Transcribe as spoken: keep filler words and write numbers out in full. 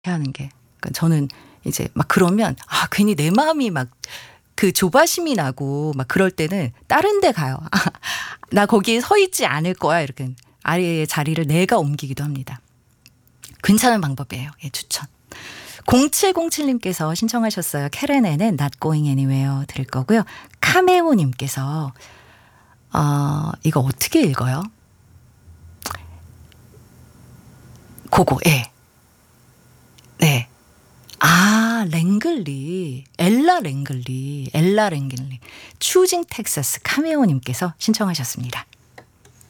해야 하는 게. 그러니까 저는 이제 막 그러면 아 괜히 내 마음이 막 그 조바심이 나고 막 그럴 때는 다른 데 가요. 나 거기에 서 있지 않을 거야. 이렇게 아래의 자리를 내가 옮기기도 합니다. 괜찮은 방법이에요. 예, 추천. 공칠공칠님께서 신청하셨어요. 캐렌앤의 Not Going Anywhere 들을 거고요. 카메오님께서 어, 이거 어떻게 읽어요? 고고, 예. 네. 아, 랭글리. 엘라 랭글리. 엘라 랭글리. 추징 텍사스 카메오님께서 신청하셨습니다.